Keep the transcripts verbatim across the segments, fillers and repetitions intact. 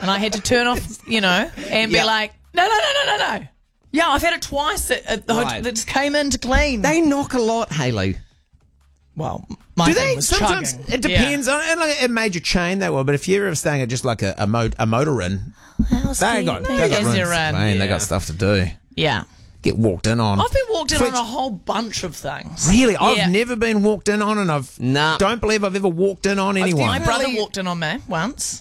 and I had to turn off, you know, and be Yeah. like, no, no, no, no, no, no. Yeah, I've had it twice at, at the Right. hotel that just came in to clean. They knock a lot, Haley. well, my Do thing they? was Sometimes chugging. it depends on and like a major chain they will, but if you're ever staying at just like a, a, mo- a motor inn, they got they got Is rooms there to a- play and they yeah. got stuff to do. Yeah. yeah. Get walked in on. I've been walked in Fletch- on a whole bunch of things. Really, I've Yeah. never been walked in on, and I've Nah. don't believe I've ever walked in on anyone. My brother Really? walked in on me once.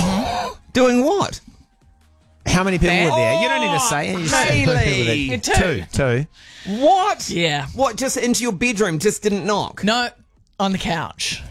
Doing what? How many people were there? You don't need to Oh, say. You just say who Haley. were there. Yeah, two. two, two. What? Yeah. What, just into your bedroom, just didn't knock? No, on the couch.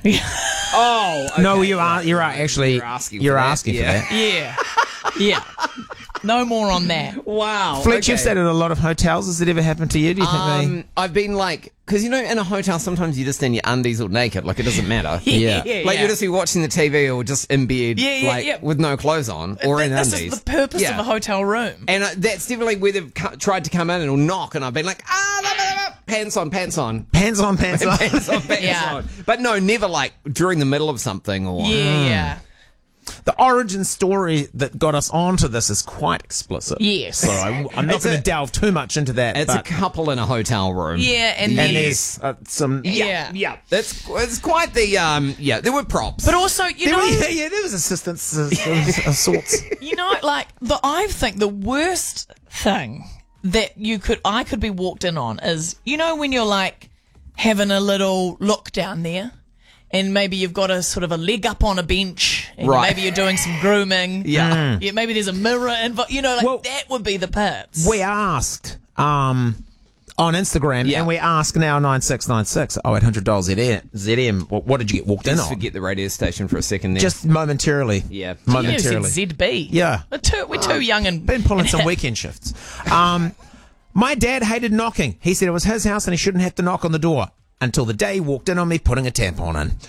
Oh, okay. No, you are. You're actually. You're asking for You're that, asking for yeah. that. yeah. Yeah. No more on that. Wow. Fletch, okay. you've stayed at a lot of hotels. Has it ever happened to you? Do you think Um, I've been like, because you know, in a hotel, sometimes you're just in your undies or naked, like it doesn't matter. Yeah. yeah, Like yeah. you'll just be watching the T V or just in bed, Yeah, yeah, like yeah. with no clothes on or in This undies. is the purpose Yeah. of a hotel room. And uh, that's definitely where they've cu- tried to come in and will knock, and I've been like, ah, blah, blah, blah, pants on, pants on. they? Hands on, pants on. Pants on, pants Yeah. on. But no, never like during the middle of something or. Yeah, yeah. The origin story that got us onto this is quite explicit. Yes. So I, I'm not It's going a- to delve too much into that. It's a but, couple in a hotel room. Yeah, and, and then, there's uh, some. yeah. Yeah, that's it's quite the um. Yeah, there were props. But also, you There know, were, yeah, yeah, there was assistance of, of, of sorts. you know, like the I think the worst thing that you could I could be walked in on is, you know, when you're like having a little look down there, and maybe you've got a sort of a leg up on a bench, and Right. maybe you're doing some grooming. Yeah. yeah, maybe there's a mirror, and you know, like Well, that would be the pits. We asked um, on Instagram, Yeah. and we ask now nine six nine six oh eight hundred dollars Z M. What, what did you get walked in Just on? forget the radio station for a second there. Just momentarily. Yeah. You momentarily. said Z B. Yeah. we're too, we're too young and Been pulling some weekend shifts. Um, my dad hated knocking. He said it was his house and he shouldn't have to knock on the door. Until the day he walked in on me putting a tampon in.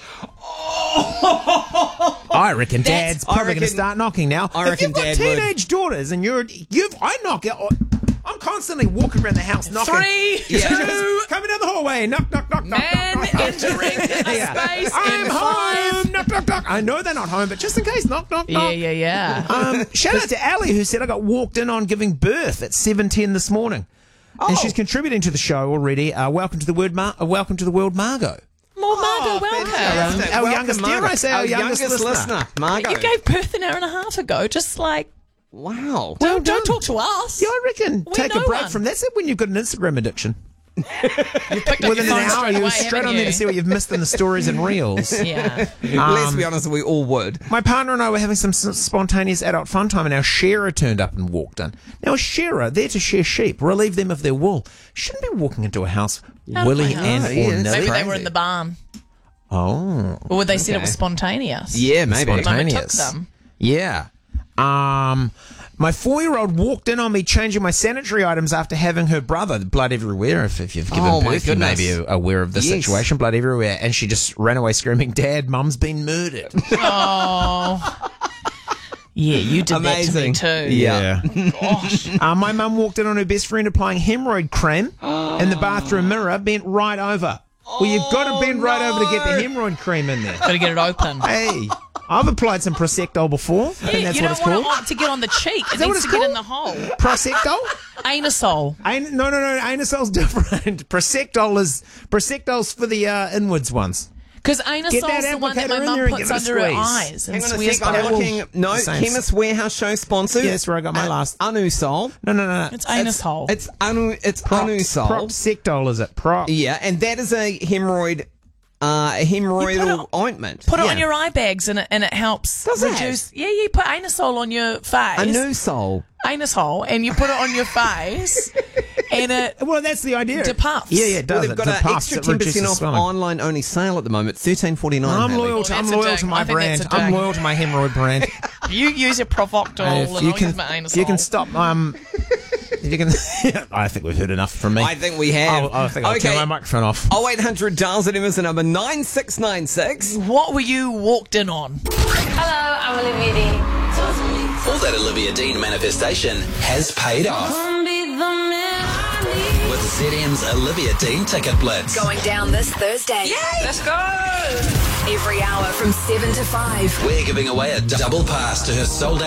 I reckon Dad's I probably going to reckon- start knocking now. I if reckon you've got Dad would. teenage daughters and you're you've I knock it. I'm constantly walking around the house knocking. Three, Yeah. two, coming down the hallway. Knock, knock, knock, knock, man knock, knock. entering a Yeah. space I'm in home. five. Knock, knock, knock. I know they're not home, but just in case, knock, knock, knock. Yeah, yeah, yeah. Um, shout out to Ali, who said I got walked in on giving birth at seven ten this morning, and she's contributing to the show already. Uh, welcome to the word, Mar- uh, welcome to the world, Margot. More Margot, Oh, welcome. fantastic. Our Welcome, youngest- dare Margaret. I say our youngest listener? listener, Margot. You gave birth an hour and a half ago. Just like, Wow. don't, don't done. talk to us. Yeah, I reckon. We Take a know break one. from that's it when you've got an Instagram addiction. You picked up Within your an phone hour, straight you're away, straight haven't on there you? to see what you've missed in the stories and reels. Yeah. Let's be honest, we all would. My partner and I were having some s- spontaneous adult fun time, and our sharer turned up and walked in. Now, a sharer, there to share sheep, relieve them of their wool, shouldn't be walking into a house How do willy they know? and Yeah, or nilly. Maybe they crazy. were in the barn. Oh, Or would they said it Okay. was spontaneous? Yeah, maybe. The moment took spontaneous. them. Yeah. Um, my four-year-old walked in on me changing my sanitary items after having her brother, blood everywhere. If, if you've given Oh, my birth, you may be goodness. aware of the Yes. situation. Blood everywhere, and she just ran away screaming, "Dad, Mum's been murdered." Oh. Yeah, you did Amazing. that to me too. Yeah. Gosh. Uh, my mum walked in on her best friend applying hemorrhoid cream, and the bathroom mirror bent right over. Well, you've got to bend right over to get the hemorrhoid cream in there. Got to get it open. Hey, I've applied some Prosectol before. I think that's you what don't it's called. want it to get on the cheek. It that what needs it's to get in called? the hole. Prosectol? Anusol. An- no, no, no. Anusol's different. Prosectol is Prosectol's for the uh, inwards ones. Because Get anusol's that the one that applicator my in mum there and puts give it a under her squeeze. eyes and Hang on a swears sec, I'm by. looking. No, Same. Chemist Warehouse show sponsor. Yeah, that's where I got my Uh, last. Anusol. No, no, no, no. It's anusol. It's anu. It's Prop- Anusol. Prosectol is it? Prop. Yeah, and that is a hemorrhoid, uh, a hemorrhoidal it- ointment. Put it Yeah. on your eye bags and it, and it helps Does it? reduce. Yeah, you put anusol on your face. Anusol. Anus hole, and you put it on your face, and it Well, that's the idea. depuffs. Yeah, yeah, it Well, does. they've it got an depuffs, extra it ten reduces percent off swelling. online only sale at the moment. Thirteen forty nine. I'm loyal to. Well, I'm that's a loyal dig. to I my think brand. that's a I'm dig. loyal to my hemorrhoid brand. You use your Provoctol, if and you I'll can, use my anusol. you can stop. Um, if you can. I think we've heard enough from me. I think we have. I'll, I think I'll Okay. turn my microphone off. Oh eight hundred Dials it is the number nine six nine six. What were you walked in on? Hello, I'm Olivia Dean. All that Olivia Dean manifestation has paid off. With Z M's Olivia Dean Ticket Blitz. Going down this Thursday. Let's go. Every hour from seven to five. We're giving away a double pass to her sold out